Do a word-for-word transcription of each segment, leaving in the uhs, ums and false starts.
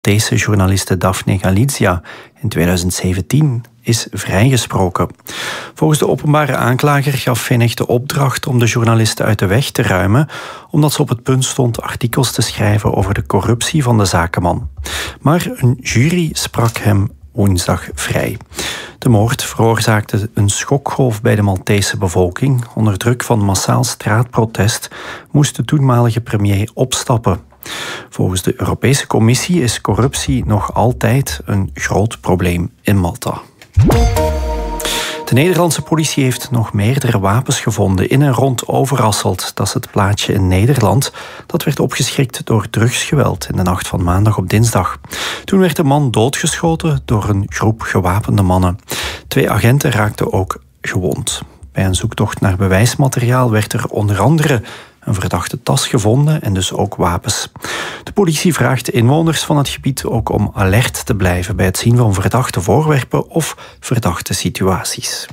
Maltese journaliste Daphne Galizia in tweeduizend zeventien is vrijgesproken. Volgens de openbare aanklager gaf Vinneg de opdracht om de journaliste uit de weg te ruimen, omdat ze op het punt stond artikels te schrijven over de corruptie van de zakenman. Maar een jury sprak hem woensdag vrij. De moord veroorzaakte een schokgolf bij de Maltese bevolking. Onder druk van massaal straatprotest moest de toenmalige premier opstappen. Volgens de Europese Commissie is corruptie nog altijd een groot probleem in Malta. De Nederlandse politie heeft nog meerdere wapens gevonden in en rond Overasselt. Dat is het plaatsje in Nederland dat werd opgeschrikt door drugsgeweld in de nacht van maandag op dinsdag. Toen werd de man doodgeschoten door een groep gewapende mannen. Twee agenten raakten ook gewond. Bij een zoektocht naar bewijsmateriaal werd er onder andere een verdachte tas gevonden en dus ook wapens. De politie vraagt de inwoners van het gebied ook om alert te blijven bij het zien van verdachte voorwerpen of verdachte situaties.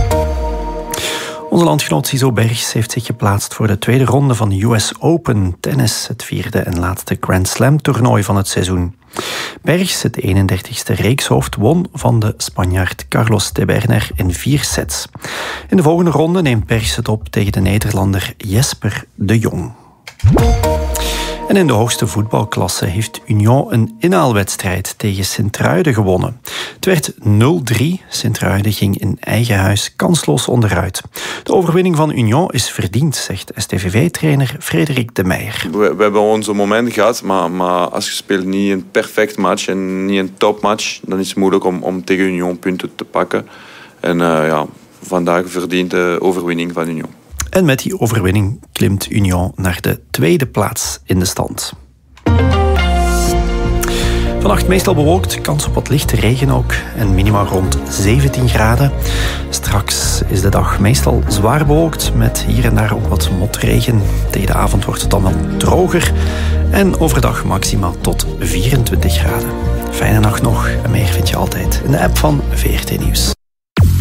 Onze landgenoot Sizo Bergs heeft zich geplaatst voor de tweede ronde van de U S Open tennis, het vierde en laatste Grand Slam toernooi van het seizoen. Bergs, het eenendertigste reekshoofd, won van de Spanjaard Carlos Taberner in vier sets. In de volgende ronde neemt Bergs het op tegen de Nederlander Jesper de Jong. En in de hoogste voetbalklasse heeft Union een inhaalwedstrijd tegen Sint-Truiden gewonnen. Het werd nul drie. Sint-Truiden ging in eigen huis kansloos onderuit. De overwinning van Union is verdiend, zegt S T V V-trainer Frederik de Meijer. We, we hebben onze momenten gehad, maar, maar als je speelt niet een perfect match en niet een topmatch, dan is het moeilijk om, om tegen Union punten te pakken. En uh, ja, vandaag verdient de overwinning van Union. En met die overwinning klimt Union naar de tweede plaats in de stand. Vannacht meestal bewolkt, kans op wat lichte regen ook en minima rond zeventien graden. Straks is de dag meestal zwaar bewolkt met hier en daar ook wat motregen. Tegen de avond wordt het dan wel droger en overdag maxima tot vierentwintig graden. Fijne nacht nog en meer vind je altijd in de app van V R T Nieuws.